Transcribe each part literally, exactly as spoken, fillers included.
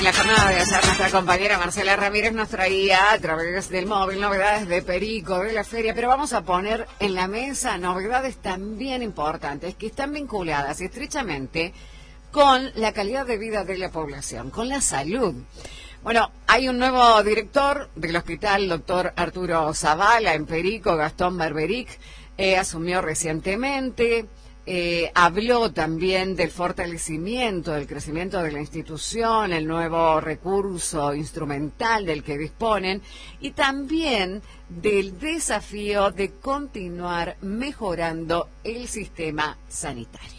La jornada de ayer, nuestra compañera Marcela Ramírez nos traía a través del móvil novedades de Perico, de la feria, pero vamos a poner en la mesa novedades también importantes que están vinculadas estrechamente con la calidad de vida de la población, con la salud. Bueno, hay un nuevo director del hospital, doctor Arturo Zavala, en Perico, Gastón Berberic, eh, asumió recientemente. Eh, habló también del fortalecimiento, del crecimiento de la institución, el nuevo recurso instrumental del que disponen y también del desafío de continuar mejorando el sistema sanitario.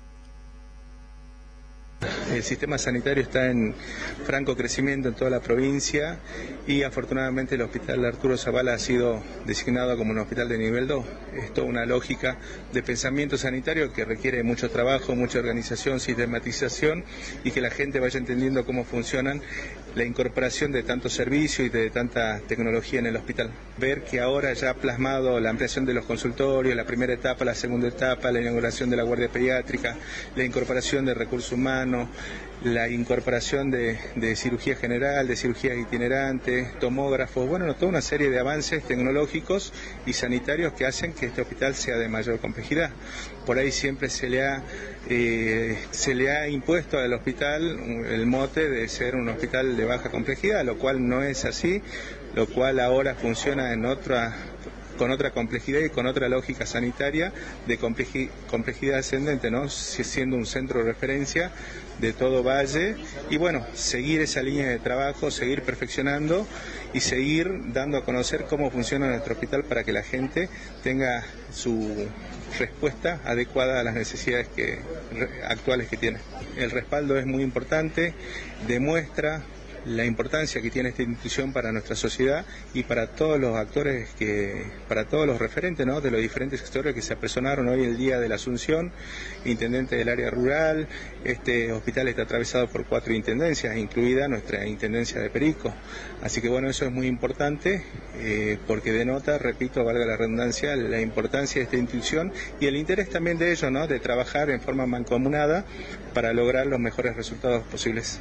El sistema sanitario está en franco crecimiento en toda la provincia y afortunadamente el hospital Arturo Zavala ha sido designado como un hospital de nivel dos. Es toda una lógica de pensamiento sanitario que requiere mucho trabajo, mucha organización, sistematización y que la gente vaya entendiendo cómo funcionan la incorporación de tantos servicios y de tanta tecnología en el hospital. Ver que ahora ya ha plasmado la ampliación de los consultorios, la primera etapa, la segunda etapa, la inauguración de la guardia pediátrica, la incorporación de recursos humanos, la incorporación de, de cirugía general, de cirugía itinerante, tomógrafos, bueno, toda una serie de avances tecnológicos y sanitarios que hacen que este hospital sea de mayor complejidad. Por ahí siempre se le ha, eh, se le ha impuesto al hospital el mote de ser un hospital de baja complejidad, lo cual no es así, lo cual ahora funciona en otra con otra complejidad y con otra lógica sanitaria de complejidad ascendente, ¿no? Siendo un centro de referencia de todo Valle y bueno, seguir esa línea de trabajo, seguir perfeccionando y seguir dando a conocer cómo funciona nuestro hospital para que la gente tenga su respuesta adecuada a las necesidades que, actuales que tiene. El respaldo es muy importante, demuestra la importancia que tiene esta institución para nuestra sociedad y para todos los actores, que para todos los referentes, ¿no?, de los diferentes sectores que se apersonaron hoy el día de la Asunción, intendente del área rural. Este hospital está atravesado por cuatro intendencias, incluida nuestra intendencia de Perico. Así que bueno, eso es muy importante eh, porque denota, repito, valga la redundancia, la importancia de esta institución y el interés también de ellos, ¿no?, de trabajar en forma mancomunada para lograr los mejores resultados posibles.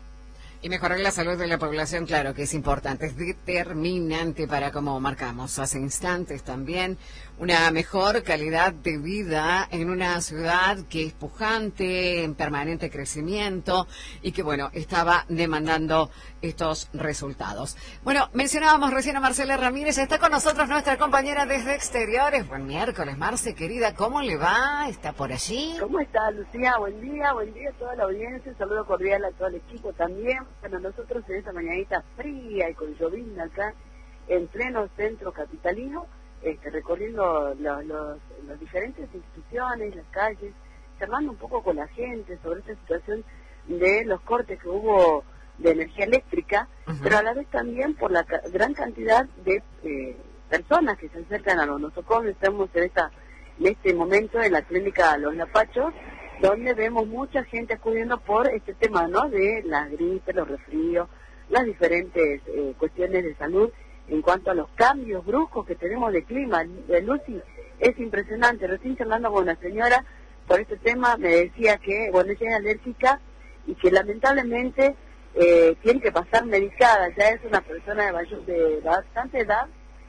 Y mejorar la salud de la población, claro que es importante, es determinante para, como marcamos hace instantes también, una mejor calidad de vida en una ciudad que es pujante, en permanente crecimiento y que, bueno, estaba demandando estos resultados. Bueno, mencionábamos recién a Marcela Ramírez, está con nosotros nuestra compañera desde Exteriores. Buen miércoles, Marce, querida, ¿cómo le va? ¿Está por allí? ¿Cómo está, Lucía? Buen día, buen día a toda la audiencia, un saludo cordial a todo el equipo también. Bueno, nosotros en esta mañanita fría y con llovizna acá, en pleno centro capitalino, este, recorriendo los, los, las diferentes instituciones, las calles, charlando un poco con la gente sobre esta situación de los cortes que hubo de energía eléctrica, uh-huh. pero a la vez también por la ca- gran cantidad de eh, personas que se acercan a los nosocomios. Estamos en, esta, en este momento en la clínica Los Lapachos, donde vemos mucha gente acudiendo por este tema, ¿no?, de las gripes, los resfríos, las diferentes eh, cuestiones de salud en cuanto a los cambios bruscos que tenemos de clima. Eh, Lucy, es impresionante. Recién charlando con una señora por este tema me decía que, bueno, ella es alérgica y que lamentablemente eh, tiene que pasar medicada. Ya es una persona de, mayor, de bastante edad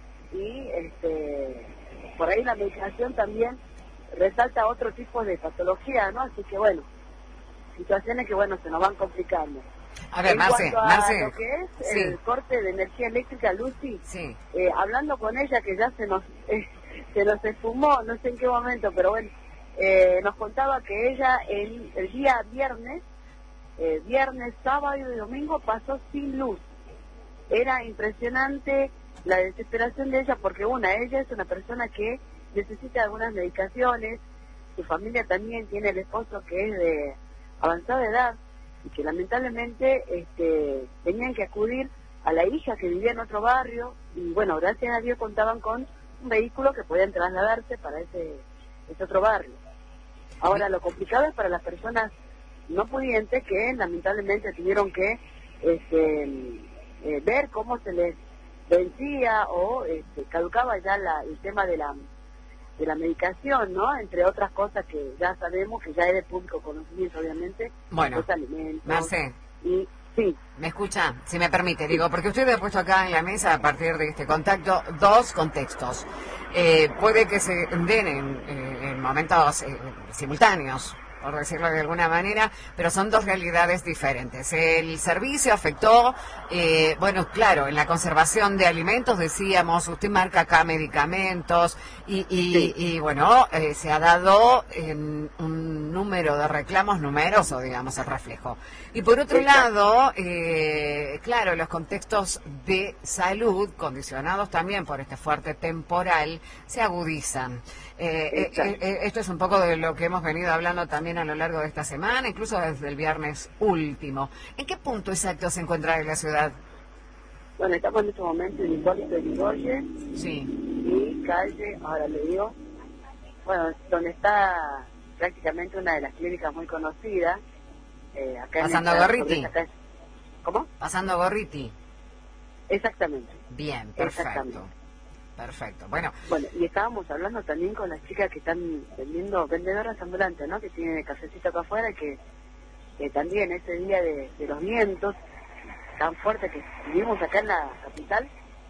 y este, por ahí la medicación también resalta otro tipo de patología, ¿no? Así que bueno, situaciones que bueno se nos van complicando. A ver, en Marce, cuanto a Marce, lo que es sí. el corte de energía eléctrica, Lucy, sí. eh, hablando con ella que ya se nos eh, se nos esfumó, no sé en qué momento, pero bueno, eh, nos contaba que ella el, el día viernes, eh, viernes, sábado y domingo pasó sin luz. Era impresionante la desesperación de ella porque una, ella es una persona que necesita algunas medicaciones, su familia también tiene el esposo que es de avanzada edad y que lamentablemente este, tenían que acudir a la hija que vivía en otro barrio y bueno, gracias a Dios contaban con un vehículo que podían trasladarse para ese, ese otro barrio. Ahora lo complicado es para las personas no pudientes que lamentablemente tuvieron que este, eh, ver cómo se les vencía o este, caducaba ya la, el tema de la de la medicación, ¿no? Entre otras cosas que ya sabemos, que ya es de público conocimiento, obviamente, bueno, los alimentos. Marce, Y Sí. ¿Me escucha? Si me permite, digo, porque usted ha puesto acá en la mesa, a partir de este contacto, dos contextos. Eh, puede que se den en, en momentos eh, simultáneos, por decirlo de alguna manera, pero son dos realidades diferentes. El servicio afectó, eh, bueno, claro, en la conservación de alimentos, decíamos, usted marca acá medicamentos, y, y, sí. y bueno, eh, se ha dado en un número de reclamos numeroso, digamos, el reflejo. Y por otro lado, eh, claro, los contextos de salud, condicionados también por este fuerte temporal, se agudizan. Eh, eh, eh, esto es un poco de lo que hemos venido hablando también a lo largo de esta semana, incluso desde el viernes último. ¿En qué punto exacto se encuentra en la ciudad? Bueno, estamos en este momento en Hipólito Yrigoyen, sí. y calle, ahora le digo, bueno, donde está prácticamente una de las clínicas muy conocidas. Eh, acá Pasando en a Gorriti. Acá. ¿Cómo? Pasando a Gorriti. Exactamente. Bien, perfecto. Exactamente. Perfecto, bueno. Bueno, y estábamos hablando también con las chicas que están vendiendo, vendedoras ambulantes, ¿no? Que tienen cafecito acá afuera, que, que también ese día de, de los vientos tan fuertes que vivimos acá en la capital,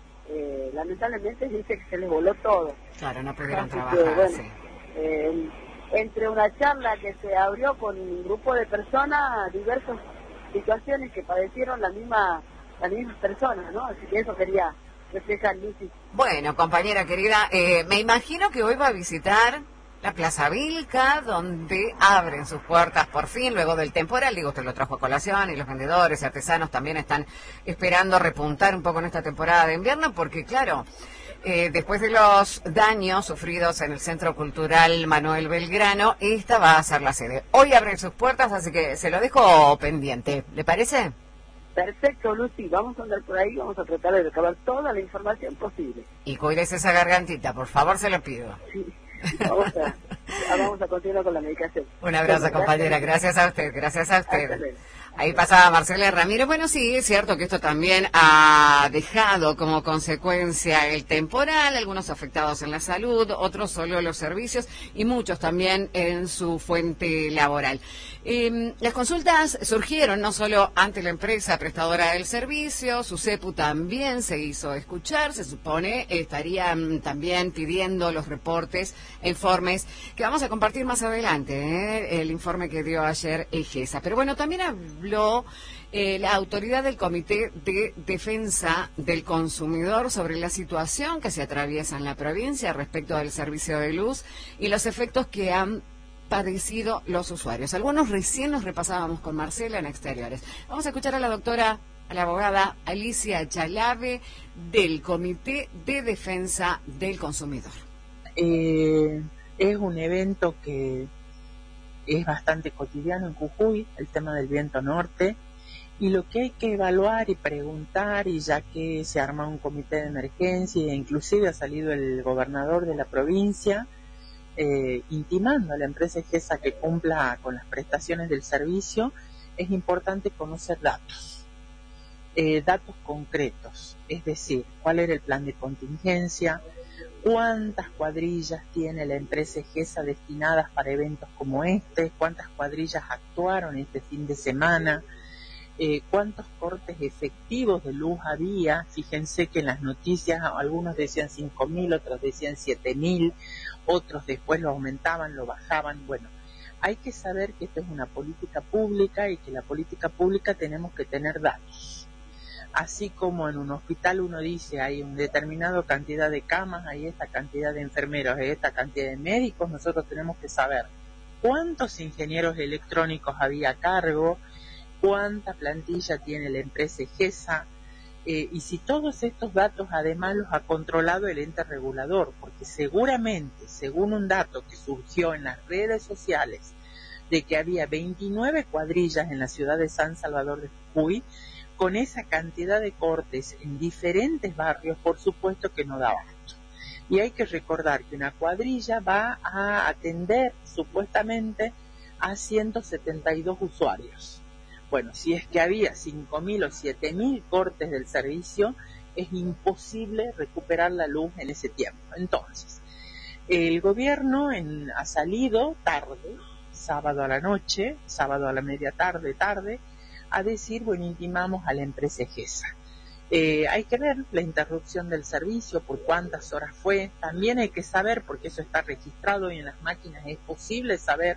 eh, lamentablemente dice que se les voló todo. Claro, no pudieron Así trabajar, que, bueno, sí. Eh, entre una charla que se abrió con un grupo de personas, diversas situaciones que padecieron la misma, las mismas personas, ¿no? Así que eso quería reflejar, Lucy. Bueno, compañera querida, eh, me imagino que hoy va a visitar la Plaza Vilca, donde abren sus puertas por fin, luego del temporal. Digo, usted lo trajo a colación, y los vendedores y artesanos también están esperando repuntar un poco en esta temporada de invierno, porque claro, eh, después de los daños sufridos en el Centro Cultural Manuel Belgrano, esta va a ser la sede. Hoy abren sus puertas, así que se lo dejo pendiente. ¿Le parece? Perfecto, Lucy, vamos a andar por ahí, vamos a tratar de recabar toda la información posible. Y cuídese esa gargantita, por favor, se lo pido. Sí, vamos a, vamos a continuar con la medicación. Un abrazo, bueno, compañera, gracias a usted, gracias a usted. Ahí pasaba Marcela Ramírez. Bueno, sí, es cierto que esto también ha dejado como consecuencia el temporal, algunos afectados en la salud, otros solo los servicios y muchos también en su fuente laboral. Eh, las consultas surgieron no solo ante la empresa prestadora del servicio, su CEPU también se hizo escuchar, se supone estarían también pidiendo los reportes e informes que vamos a compartir más adelante, ¿eh? El informe que dio ayer EGESA. Pero bueno, también habló eh, la autoridad del Comité de Defensa del Consumidor sobre la situación que se atraviesa en la provincia respecto del servicio de luz y los efectos que han padecido los usuarios. Algunos recién los repasábamos con Marcela en Exteriores. Vamos a escuchar a la doctora, a la abogada Alicia Chalave del Comité de Defensa del Consumidor. Eh, es un evento que es bastante cotidiano en Jujuy, el tema del viento norte, y lo que hay que evaluar y preguntar, y ya que se arma un comité de emergencia e inclusive ha salido el gobernador de la provincia eh, intimando a la empresa EGESA que cumpla con las prestaciones del servicio, es importante conocer datos, eh, datos concretos, es decir, cuál era el plan de contingencia, cuántas cuadrillas tiene la empresa EGESA destinadas para eventos como este, cuántas cuadrillas actuaron este fin de semana, eh, cuántos cortes efectivos de luz había. Fíjense que en las noticias algunos decían cinco mil, otros decían siete mil, otros después lo aumentaban, lo bajaban. Bueno, hay que saber que esto es una política pública y que la política pública tenemos que tener datos. Así como en un hospital uno dice hay una determinada cantidad de camas, hay esta cantidad de enfermeros, hay esta cantidad de médicos, nosotros tenemos que saber cuántos ingenieros electrónicos había a cargo, cuánta plantilla tiene la empresa EGESA, eh, y si todos estos datos además los ha controlado el ente regulador, porque seguramente, según un dato que surgió en las redes sociales, de que había veintinueve cuadrillas en la ciudad de San Salvador de Jujuy, con esa cantidad de cortes en diferentes barrios, por supuesto que no da abasto. Y hay que recordar que una cuadrilla va a atender supuestamente a ciento setenta y dos usuarios. Bueno, si es que había cinco mil o siete mil cortes del servicio, es imposible recuperar la luz en ese tiempo. Entonces, el gobierno en, ha salido tarde, sábado a la noche, sábado a la media tarde, tarde, a decir, bueno, intimamos a la empresa EGESA. Eh, hay que ver la interrupción del servicio, por cuántas horas fue. También hay que saber, porque eso está registrado y en las máquinas es posible saber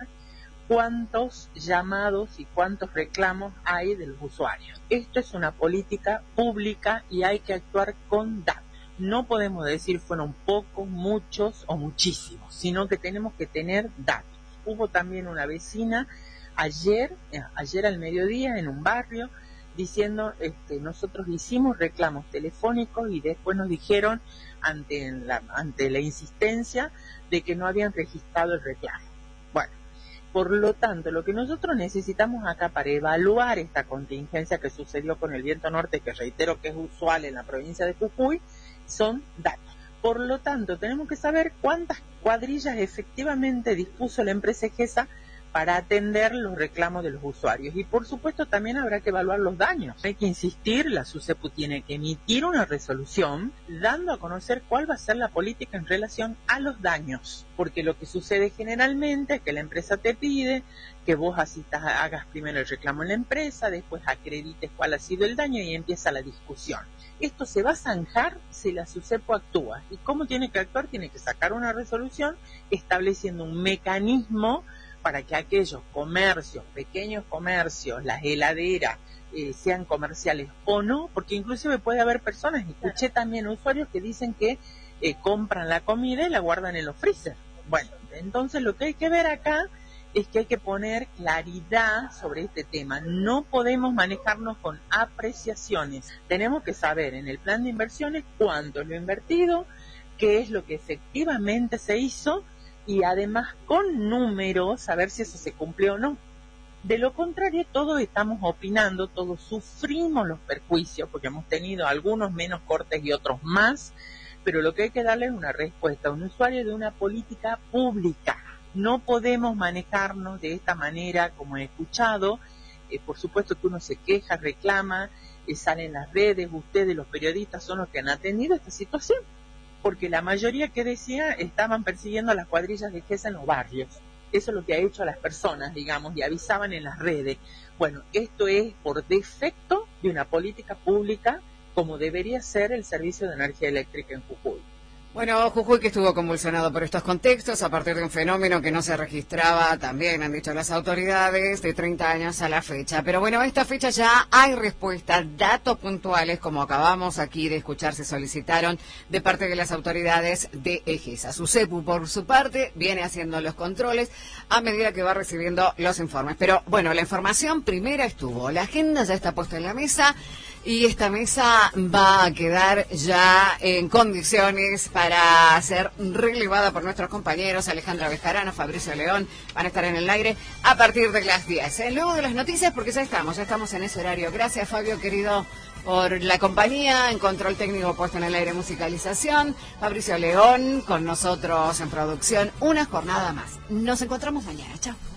cuántos llamados y cuántos reclamos hay de los usuarios. Esto es una política pública y hay que actuar con datos. No podemos decir fueron pocos, muchos o muchísimos, sino que tenemos que tener datos. Hubo también una vecina ayer, ayer al mediodía en un barrio, diciendo, este, nosotros hicimos reclamos telefónicos y después nos dijeron, ante la, ante la insistencia, de que no habían registrado el reclamo. Bueno, por lo tanto, lo que nosotros necesitamos acá para evaluar esta contingencia que sucedió con el viento norte, que reitero que es usual en la provincia de Jujuy, son datos. Por lo tanto, tenemos que saber cuántas cuadrillas efectivamente dispuso la empresa EGESA para atender los reclamos de los usuarios. Y por supuesto también habrá que evaluar los daños. Hay que insistir, la SUSEPU tiene que emitir una resolución dando a conocer cuál va a ser la política en relación a los daños. Porque lo que sucede generalmente es que la empresa te pide que vos asistas, hagas primero el reclamo en la empresa, después acredites cuál ha sido el daño y empieza la discusión. Esto se va a zanjar si la SUSEPU actúa. ¿Y cómo tiene que actuar? Tiene que sacar una resolución estableciendo un mecanismo para que aquellos comercios, pequeños comercios, las heladeras, eh, sean comerciales o no, porque inclusive puede haber personas, escuché también usuarios que dicen que eh, compran la comida y la guardan en los freezer. Bueno, entonces lo que hay que ver acá es que hay que poner claridad sobre este tema. No podemos manejarnos con apreciaciones. Tenemos que saber en el plan de inversiones cuánto es lo invertido, qué es lo que efectivamente se hizo, y además con números saber si eso se cumplió o no. De lo contrario, todos estamos opinando, todos sufrimos los perjuicios, porque hemos tenido algunos menos cortes y otros más, pero lo que hay que darle es una respuesta a un usuario de una política pública. No podemos manejarnos de esta manera, como he escuchado. Eh, por supuesto que uno se queja, reclama, eh, sale en las redes, ustedes los periodistas son los que han atendido esta situación, porque la mayoría que decía estaban persiguiendo a las cuadrillas de EGESA en los barrios. Eso es lo que ha hecho a las personas, digamos, y avisaban en las redes. Bueno, esto es por defecto de una política pública como debería ser el servicio de energía eléctrica en Jujuy. Bueno, Jujuy que estuvo convulsionado por estos contextos a partir de un fenómeno que no se registraba, también han dicho las autoridades, de treinta años a la fecha. Pero bueno, a esta fecha ya hay respuestas, datos puntuales, como acabamos aquí de escuchar, se solicitaron de parte de las autoridades de EGESA. SUSEPU, por su parte, viene haciendo los controles a medida que va recibiendo los informes. Pero bueno, la información primera estuvo, la agenda ya está puesta en la mesa, y esta mesa va a quedar ya en condiciones para ser relevada por nuestros compañeros Alejandra Bejarano, Fabricio León, van a estar en el aire a partir de las diez. ¿eh? Luego de las noticias, porque ya estamos, ya estamos en ese horario. Gracias, Fabio, querido, por la compañía, en control técnico puesto en el aire, musicalización. Fabricio León con nosotros en producción. Una jornada más. Nos encontramos mañana. Chao.